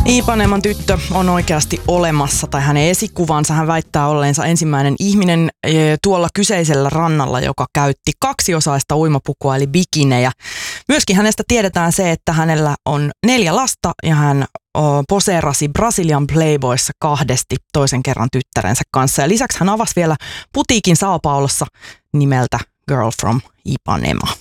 Ipaneman tyttö on oikeasti olemassa, tai hänen esikuvansa. Hän väittää olleensa ensimmäinen ihminen tuolla kyseisellä rannalla, joka käytti kaksiosaista uimapukua eli bikinejä. Myöskin hänestä tiedetään se, että hänellä on 4 lasta ja hän poseerasi Brasilian Playboyssa 2 toisen kerran tyttärensä kanssa. Ja lisäksi hän avasi vielä putiikin Sao Paulossa nimeltä Girl from Ipanema.